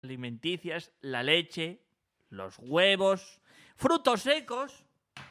alimenticias, la leche, los huevos, frutos secos.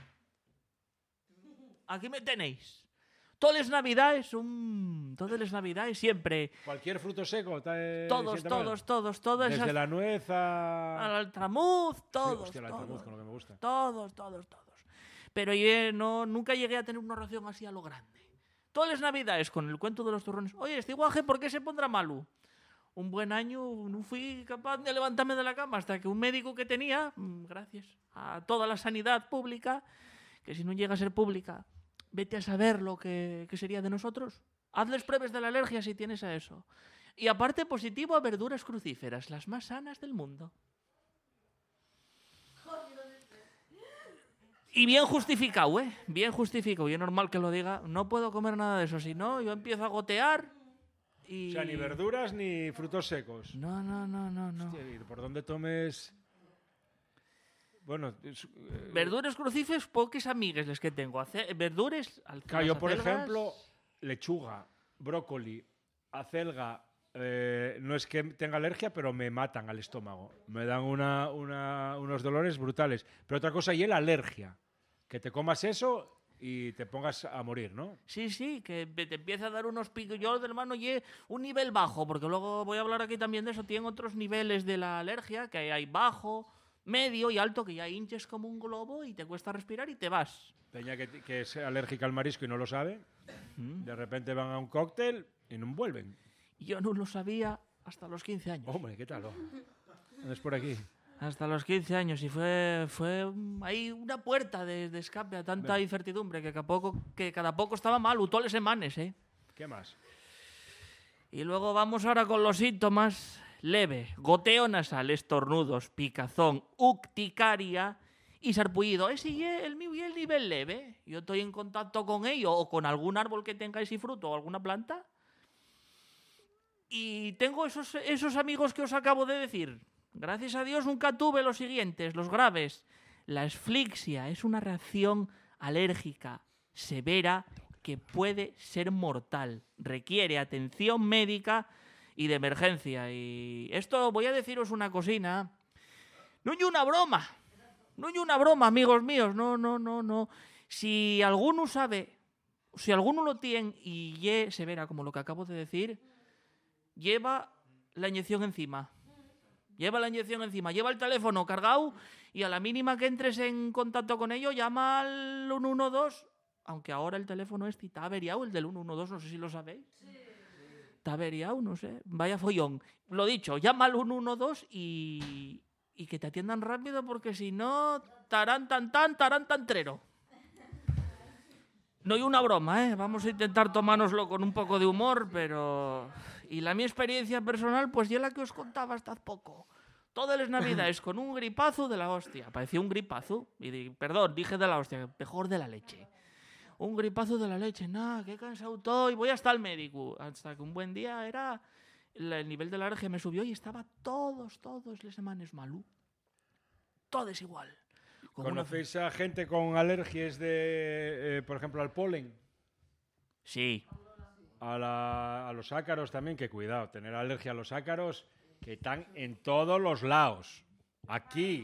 Aquí me tenéis. Todas las navidades, siempre. Cualquier fruto seco. Todos. Desde la nuez al altramuz, todos. Sí, hostia, el altramuz, con lo que me gusta. Todos. Pero yo nunca llegué a tener una ración así a lo grande. Todas las navidades con el cuento de los turrones. Oye, este guaje, ¿por qué se pondrá malo? Un buen año no fui capaz de levantarme de la cama hasta que un médico que tenía, gracias a toda la sanidad pública, que si no llega a ser pública, vete a saber lo que sería de nosotros. Hazles pruebas de la alergia si tienes a eso. Y aparte positivo a verduras crucíferas, las más sanas del mundo. Y bien justificado, ¿eh? Bien justificado. Y es normal que lo diga. No puedo comer nada de eso. Si no, yo empiezo a gotear y... O sea, ni verduras ni frutos secos. No. Hostia, ¿y por dónde tomes...? Bueno... verduras crucíferas, pocas amigues les que tengo. Verduras... Claro, yo, por ejemplo, lechuga, brócoli, acelga... no es que tenga alergia, pero me matan al estómago. Me dan unos dolores brutales. Pero otra cosa y la alergia. Que te comas eso y te pongas a morir, ¿no? Sí, que te empieza a dar unos picos. Yo, hermano, un nivel bajo, porque luego voy a hablar aquí también de eso. Tienen otros niveles de la alergia, que hay bajo, medio y alto, que ya hinches como un globo y te cuesta respirar y te vas. Peña que es alérgica al marisco y no lo sabe. De repente van a un cóctel y no vuelven. Yo no lo sabía hasta los 15 años. Hombre, ¿qué tal? ¿No es por aquí? Hasta los 15 años. Y fue ahí una puerta de escape a tanta incertidumbre que cada poco estaba mal, todas las semanas, ¿eh? ¿Qué más? Y luego vamos ahora con los síntomas. Leve, goteo nasal, estornudos, picazón, urticaria y sarpullido. Ese y el mío y el nivel leve. Yo estoy en contacto con ello o con algún árbol que tengáis y fruto o alguna planta. Y tengo esos amigos que os acabo de decir. Gracias a Dios nunca tuve los siguientes, los graves. La asfixia es una reacción alérgica severa que puede ser mortal. Requiere atención médica y de emergencia. Y esto voy a deciros una cosina. No hay una broma. No hay una broma, amigos míos. No. Si alguno sabe, si alguno lo tiene y es severa, como lo que acabo de decir, lleva la inyección encima. Lleva el teléfono cargado y a la mínima que entres en contacto con ello, llama al 112, aunque ahora el teléfono está averiado, el del 112, no sé si lo sabéis. Sí. Está averiado, no sé. Vaya follón. Lo dicho, llama al 112 y que te atiendan rápido porque si no, tarán tan trero. No hay una broma, ¿eh? Vamos a intentar tomárnoslo con un poco de humor, pero... Y la mi experiencia personal, pues ya la que os contaba hasta hace poco. Todas las navidades con un gripazo de la hostia. Parecía un gripazo. Perdón, dije de la hostia, mejor de la leche. Un gripazo de la leche. Nah, qué cansado estoy. Voy hasta el médico. Hasta que un buen día el nivel de la alergia me subió y estaba todos las semanas malú. Todos igual. ¿Conocéis a gente con alergias por ejemplo, al polen? Sí. A los ácaros también, que cuidado, tener alergia a los ácaros que están en todos los lados. Aquí.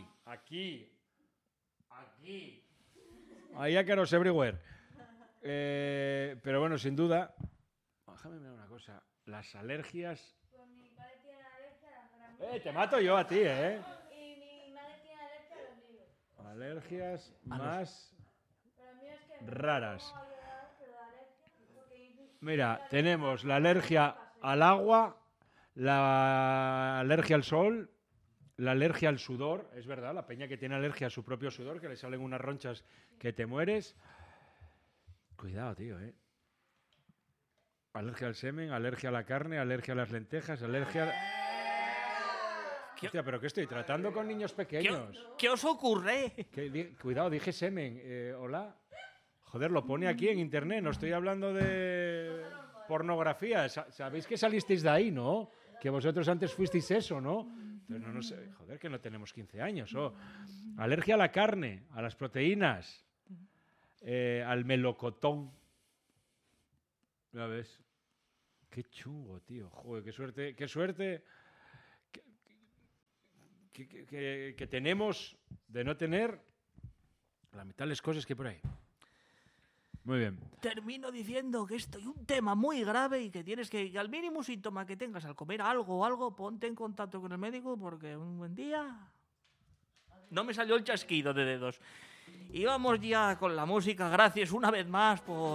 Hay ácaros everywhere. Pero bueno, sin duda, déjame mirar una cosa. Las alergias... Pues mi padre tiene alergia a las gramitas. Te mato yo a ti, ¿eh? Y mi madre tiene alergia a los libros. Alergias más Pero el mío es que raras. no ayudar, pero la alergia, porque Mira, tenemos la alergia al agua, la alergia al sol, la alergia al sudor, es verdad, la peña que tiene alergia a su propio sudor, que le salen unas ronchas que te mueres. Cuidado, tío, ¿eh? Alergia al semen, alergia a la carne, alergia a las lentejas, alergia... Hostia, ¿pero qué estoy tratando con niños pequeños? ¿Qué os ocurre? Cuidado, dije semen. Hola. Joder, lo pone aquí en internet, no estoy hablando de pornografía. Sabéis que salisteis de ahí, ¿no? Que vosotros antes fuisteis eso, ¿no? Entonces, no sé, joder, que no tenemos 15 años. Alergia a la carne, a las proteínas, al melocotón. ¿Ya ves? Qué chungo, tío. Joder, qué suerte. que tenemos de no tener la mitad de las cosas que por ahí. Muy bien. Termino diciendo que esto es un tema muy grave y que tienes que al mínimo síntoma que tengas al comer algo o algo, ponte en contacto con el médico porque un buen día... No me salió el chasquido de dedos. Y vamos ya con la música. Gracias una vez más por